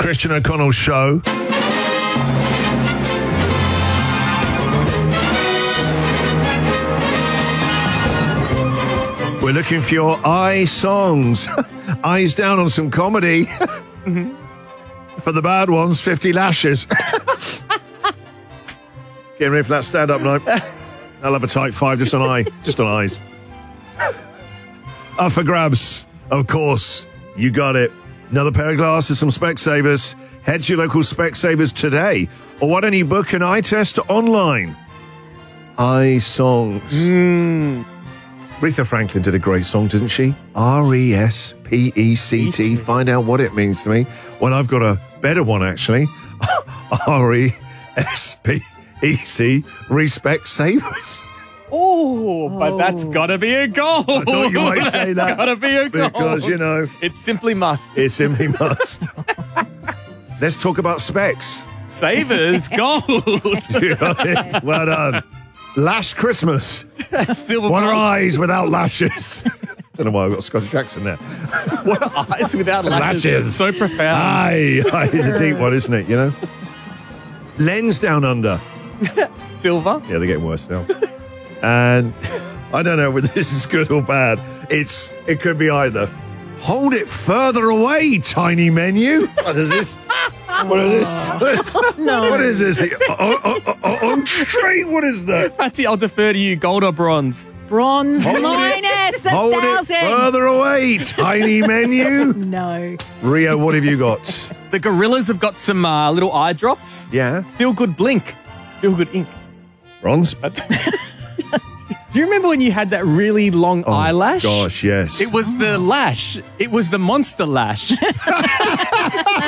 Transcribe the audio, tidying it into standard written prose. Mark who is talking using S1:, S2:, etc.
S1: Christian O'Connell Show. We're looking for your eye songs. Eyes down on some comedy. For the bad ones, 50 lashes. Getting ready for that stand-up night. I'll have a type 5 just on eyes. Up for grabs, of course. You got it. Another pair of glasses from Specsavers. Head to your local Specsavers today. Or why don't you book an eye test online? Eye songs. Aretha Franklin did a great song, didn't she? R-E-S-P-E-C-T. Find out what it means to me. Well, I've got a better one, actually. R-E-S-P-E-C. Specsavers.
S2: Oh, but that's got to be a goal.
S1: I thought you might say that.
S2: It's got to be a goal.
S1: Because, you know.
S2: It simply must.
S1: It simply must. Let's talk about specs.
S2: Savers, gold.
S1: You got it. Well done. Lash Christmas.
S2: Silver
S1: What are
S2: bulbs.
S1: eyes without lashes? Don't know why I've got Scottish accent there.
S2: What are eyes without lashes?
S1: Lashes.
S2: So profound.
S1: Aye, is a deep one, isn't it, you know? Lens down under.
S2: Silver.
S1: Yeah, they're getting worse now. And I don't know whether this is good or bad. It could be either. Hold it further away, tiny menu. What is this? What is this? What is this? Entree? What is that?
S2: Patsy, I'll defer to you. Gold or bronze?
S3: Bronze
S1: Hold it-
S3: minus
S1: Hold it
S3: 1,000.
S1: further away, tiny menu.
S3: No.
S1: Rio, what have you got?
S2: The Gorillas have got some little eye drops.
S1: Yeah.
S2: Feel Good Blink. Feel Good Ink.
S1: Bronze?
S2: Do you remember when you had that really long eyelash?
S1: Gosh, yes.
S2: It was the lash. It was the monster lash.